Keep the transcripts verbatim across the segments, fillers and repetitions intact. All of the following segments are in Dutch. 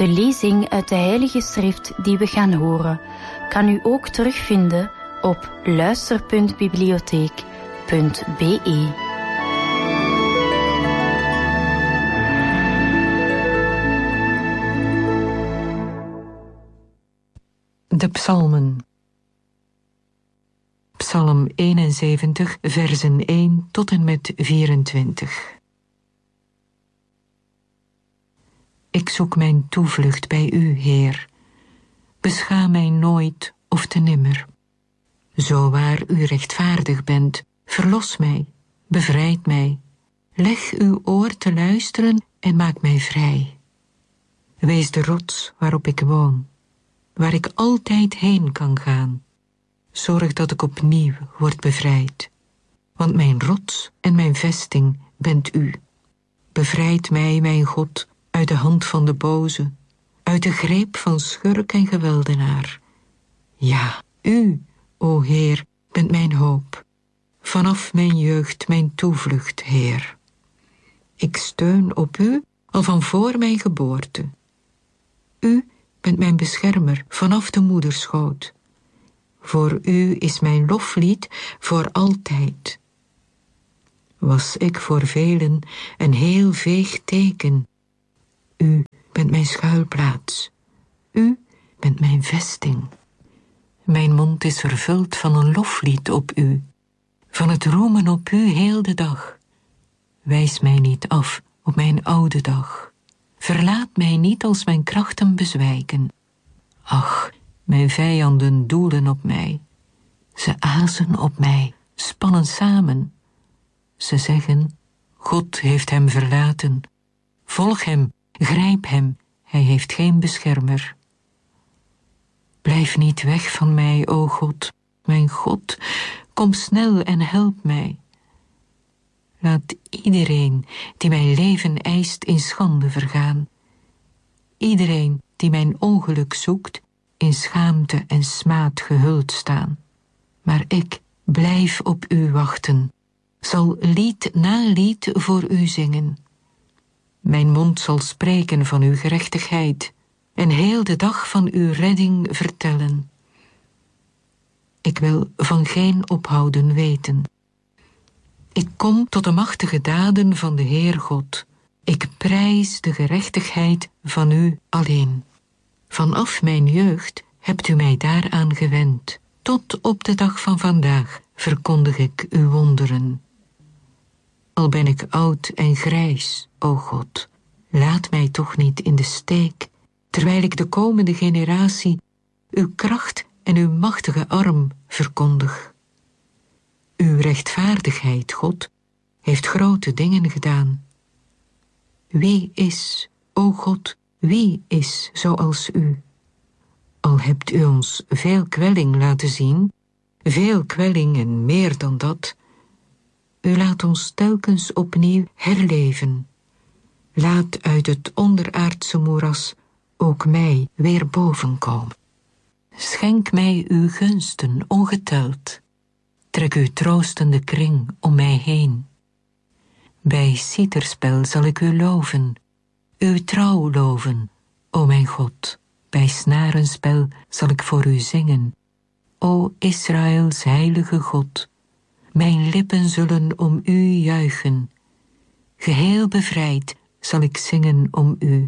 De lezing uit de Heilige Schrift die we gaan horen, kan u ook terugvinden op luister punt bibliotheek punt b e. De Psalmen. Psalm eenenzeventig, versen één tot en met vierentwintig. Ik zoek mijn toevlucht bij u, Heer. Beschaam mij nooit of te nimmer. Zo waar u rechtvaardig bent, verlos mij, bevrijd mij. Leg uw oor te luisteren en maak mij vrij. Wees de rots waarop ik woon, waar ik altijd heen kan gaan. Zorg dat ik opnieuw word bevrijd. Want mijn rots en mijn vesting bent u. Bevrijd mij, mijn God, uit de hand van de boze, uit de greep van schurk en geweldenaar. Ja, u, o Heer, bent mijn hoop. Vanaf mijn jeugd mijn toevlucht, Heer. Ik steun op u al van voor mijn geboorte. U bent mijn beschermer vanaf de moederschoot. Voor u is mijn loflied voor altijd. Was ik voor velen een heel veeg teken. U bent mijn schuilplaats. U bent mijn vesting. Mijn mond is vervuld van een loflied op u, van het roemen op u heel de dag. Wijs mij niet af op mijn oude dag. Verlaat mij niet als mijn krachten bezwijken. Ach, mijn vijanden doelen op mij. Ze azen op mij, spannen samen. Ze zeggen, God heeft hem verlaten. Volg hem, grijp hem, hij heeft geen beschermer. Blijf niet weg van mij, o God, mijn God. Kom snel en help mij. Laat iedereen die mijn leven eist in schande vergaan. Iedereen die mijn ongeluk zoekt, in schaamte en smaad gehuld staan. Maar ik blijf op u wachten, zal lied na lied voor u zingen. Mijn mond zal spreken van uw gerechtigheid en heel de dag van uw redding vertellen. Ik wil van geen ophouden weten. Ik kom tot de machtige daden van de Heer God. Ik prijs de gerechtigheid van u alleen. Vanaf mijn jeugd hebt u mij daaraan gewend. Tot op de dag van vandaag verkondig ik uw wonderen. Al ben ik oud en grijs, o God, laat mij toch niet in de steek, terwijl ik de komende generatie uw kracht en uw machtige arm verkondig. Uw rechtvaardigheid, God, heeft grote dingen gedaan. Wie is, o God, wie is zoals u? Al hebt u ons veel kwelling laten zien, veel kwelling en meer dan dat. U laat ons telkens opnieuw herleven. Laat uit het onderaardse moeras ook mij weer bovenkomen. Schenk mij uw gunsten ongeteld. Trek uw troostende kring om mij heen. Bij citerspel zal ik u loven, uw trouw loven, o mijn God. Bij snarenspel zal ik voor u zingen, o Israëls heilige God. Mijn lippen zullen om u juichen, geheel bevrijd zal ik zingen om u.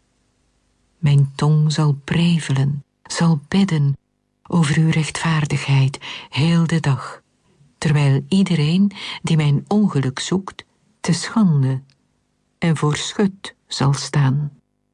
Mijn tong zal prevelen, zal bidden over uw rechtvaardigheid heel de dag, terwijl iedereen die mijn ongeluk zoekt, te schande en voor schut zal staan.